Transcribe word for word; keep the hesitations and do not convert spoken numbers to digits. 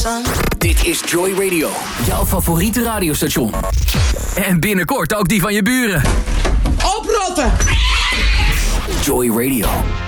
son. Dit is Joy Radio, jouw favoriete radiostation. En binnenkort ook die van je buren. Oprotten! Joy Radio.